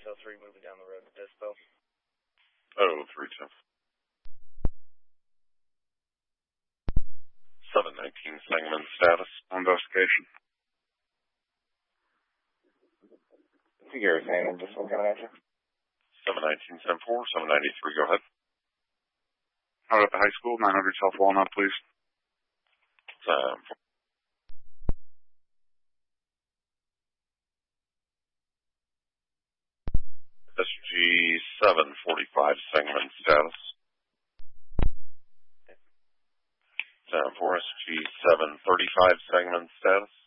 603 moving down the road to Dispo. Oh, 32. 719 Sangamon status. Investigation. Gary Sangamon, just looking at you. 719 7-4, 793, go ahead. Out at the high school, 900 South Walnut, please. SG 745 Sangamon status. 7-4 SG 735 Sangamon status.